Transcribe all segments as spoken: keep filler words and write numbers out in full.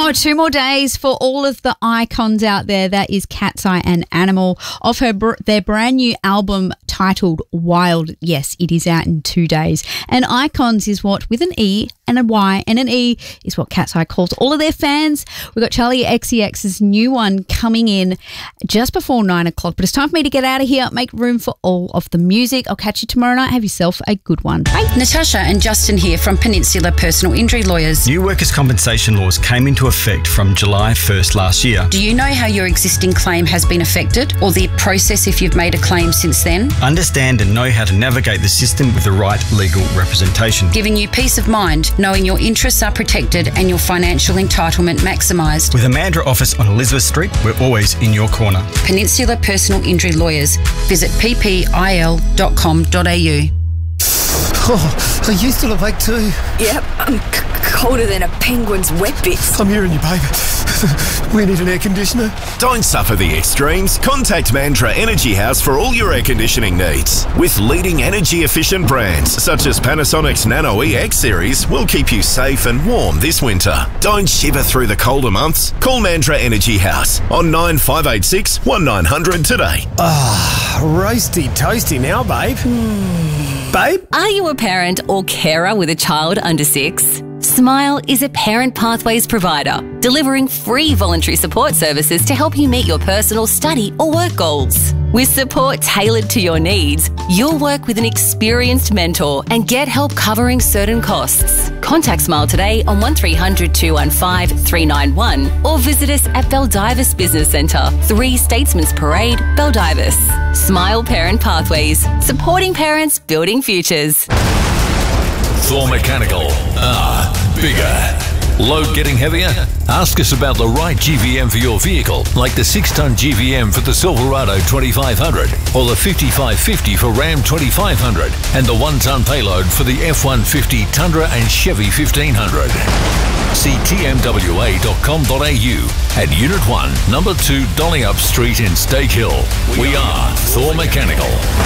Oh, two more days for all of the icons out there. That is Cat's Eye and Animal off her br- their brand new album titled Wild. Yes, it is out in two days. And Icons is what, with an E and a Y and an E, is what Cat's Eye calls all of their fans. We've got Charlie X C X's new one coming in just before nine o'clock. But it's time for me to get out of here, make room for all of the music. I'll catch you tomorrow night. Have yourself a good one. Bye. Natasha and Justin here from Peninsula Personal Injury Lawyers. New workers' compensation laws came into effect from July first last year. Do you know how your existing claim has been affected, or the process if you've made a claim since then? Understand and know how to navigate the system with the right legal representation. Giving you peace of mind, knowing your interests are protected and your financial entitlement maximised. With a Mandurah office on Elizabeth Street, we're always in your corner. Peninsula Personal Injury Lawyers. Visit p p i l dot com dot a u. Oh, are you still awake too? Yep, I'm c- colder than a penguin's wet bits. I'm hearing you, babe. We need an air conditioner. Don't suffer the extremes. Contact Mandurah Energy House for all your air conditioning needs. With leading energy-efficient brands such as Panasonic's Nano E X series, will keep you safe and warm this winter. Don't shiver through the colder months. Call Mandurah Energy House on nine five eight six, one nine hundred today. Ah, roasty toasty now, babe. Mm. Babe? Are you a parent or carer with a child under six? Smile is a Parent Pathways provider, delivering free voluntary support services to help you meet your personal, study or work goals. With support tailored to your needs, you'll work with an experienced mentor and get help covering certain costs. Contact Smile today on one three hundred, two one five, three nine one or visit us at Baldivis Business Centre, three Statesman's Parade, Baldivis. Smile Parent Pathways, supporting parents, building futures. Thor Mechanical. Ah, bigger. Load getting heavier? Ask us about the right G V M for your vehicle, like the six ton G V M for the Silverado twenty-five hundred, or the fifty-five fifty for Ram twenty-five hundred, and the one ton payload for the F one fifty Tundra and Chevy fifteen hundred. See t m w a dot com dot a u at Unit one, Number two Dollyup Street in Stake Hill. We are Thor Mechanical.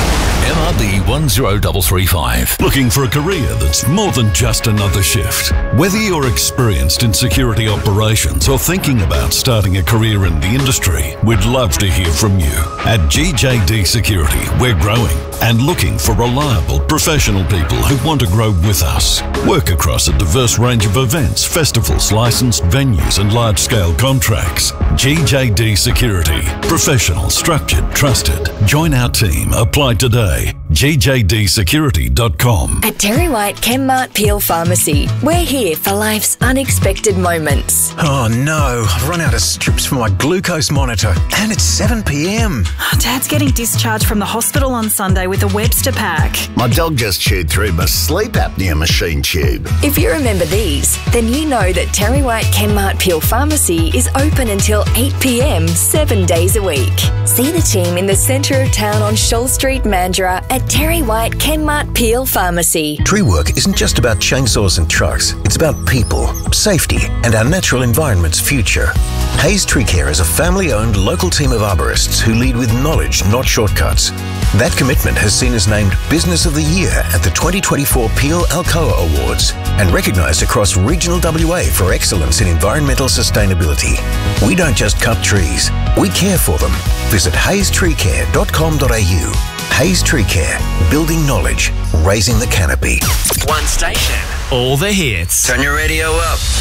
M R B one zero three three five. Looking for a career that's more than just another shift? Whether you're experienced in security operations or thinking about starting a career in the industry, we'd love to hear from you. At G J D Security, we're growing and looking for reliable, professional people who want to grow with us. Work across a diverse range of events, festivals, licensed venues and large-scale contracts. G J D Security. Professional, structured, trusted. Join our team. Apply today. G J D security dot com. At Terry White Chemmart Peel Pharmacy, we're here for life's unexpected moments. Oh no, I've run out of strips for my glucose monitor and it's seven p m. Dad's getting discharged from the hospital on Sunday with a Webster pack. My dog just chewed through my sleep apnea machine tube. If you remember these, then you know that Terry White Chemmart Peel Pharmacy is open until eight p m, seven days a week. See the team in the centre of town on Shoal Street, Mandurah at Terry White Chemmart Peel Pharmacy. Tree work isn't just about chainsaws and trucks. It's about people, safety, and our natural environment's future. Hayes Tree Care is a family-owned local team of arborists who lead with knowledge, not shortcuts. That commitment has seen us named Business of the Year at the twenty twenty-four Peel Alcoa Awards and recognised across regional W A for excellence in environmental sustainability. We don't just cut trees, we care for them. Visit hayes tree care dot com dot a u. Hayes Tree Care, building knowledge, raising the canopy. One station. All the hits. Turn your radio up.